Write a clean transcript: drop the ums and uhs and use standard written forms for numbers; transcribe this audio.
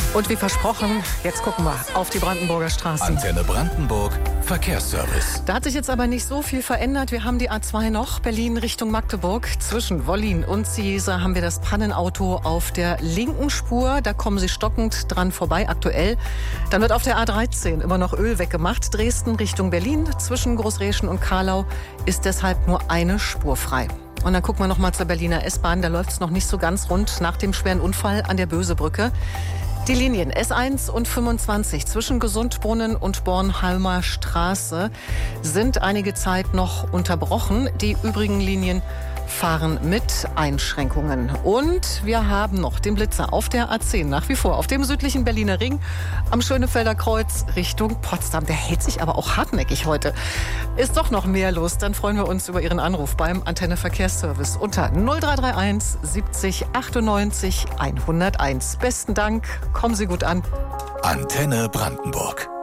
Und wie versprochen, jetzt gucken wir auf die Brandenburger Straßen. Antenne Brandenburg, Verkehrsservice. Da hat sich jetzt aber nicht so viel verändert. Wir haben die A2 noch, Berlin Richtung Magdeburg. Zwischen Wollin und Ciesa haben wir das Pannenauto auf der linken Spur. Da kommen Sie stockend dran vorbei, aktuell. Dann wird auf der A13 immer noch Öl weggemacht. Dresden Richtung Berlin. Zwischen Großreschen und Karlau ist deshalb nur eine Spur frei. Und dann gucken wir noch mal zur Berliner S-Bahn. Da läuft es noch nicht so ganz rund nach dem schweren Unfall an der Bösebrücke. Die Linien S1 und 25 zwischen Gesundbrunnen und Bornholmer Straße sind einige Zeit noch unterbrochen. Die übrigen Linien fahren mit Einschränkungen. Und wir haben noch den Blitzer auf der A10 nach wie vor auf dem südlichen Berliner Ring am Schönefelder Kreuz Richtung Potsdam. Der hält sich aber auch hartnäckig heute. Ist doch noch mehr los, dann freuen wir uns über Ihren Anruf beim Antenne Verkehrsservice unter 0331 70 98 101. Besten Dank, kommen Sie gut an. Antenne Brandenburg.